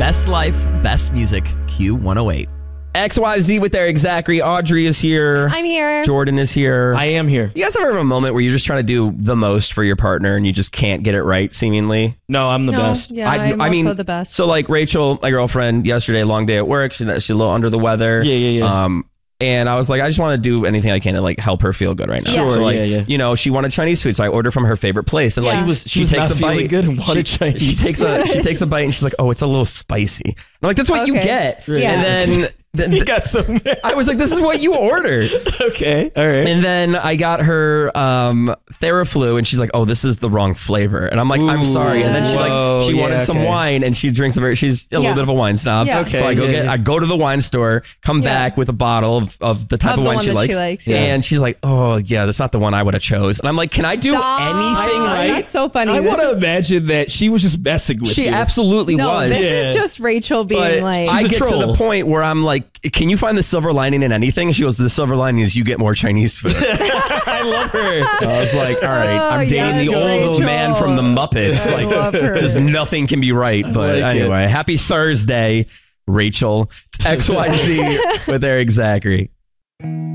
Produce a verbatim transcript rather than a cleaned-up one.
Best life, best music, Q one oh eight. X Y Z with Eric Zachary. Audrey is here. I'm here. Jordan is here. I am here. You guys ever have a moment where you're just trying to do the most for your partner and you just can't get it right, seemingly? No, I'm the no, best. Yeah, I, I'm I mean, also the best. So like Rachel, my girlfriend, yesterday, long day at work. She, she's a little under the weather. Yeah, yeah, yeah. Um, and I was like, I just want to do anything I can to like help her feel good right now. Sure, so like, yeah, yeah. you know, she wanted Chinese food, so I ordered from her favorite place, and Yeah. like, She was- she she was takes not a feeling bite, good and wanted she, Chinese. she takes a she takes a bite, and she's like, oh, it's a little spicy. I'm like, that's what you Okay. get. Yeah. And then th- He th- got so mad. I was like, this is what you ordered. Okay, all right. And then I got her um, Theraflu, and she's like, "Oh, this is the wrong flavor." And I'm like, "I'm Ooh. sorry." And then she Whoa, like she yeah, wanted some okay. wine, and she drinks a very. She's a Yeah. little bit of a wine snob. Yeah. Okay, So I go yeah, get. yeah. I go to the wine store, come Yeah. back with a bottle of, of the type Of of, the wine one she that she likes. likes, yeah. And she's like, "Oh, yeah, that's not the one I would have chose." And I'm like, "Can I do Stop. anything right?" That's so funny. I This want to is- imagine that she was just messing with She you. absolutely no, was. this Yeah. is just Rachel being But like. I She's a get to troll. the point where I'm like, "Can you find the silver lining in anything?" She goes, "The silver lining is you get more Chinese food." I love her. I was like, all right, Oh, I'm dating yes, the old Rachel. man from the Muppets. I Like, love her. just nothing can be right. But like it. anyway, happy Thursday, Rachel. It's X Y Z with Eric Zachary.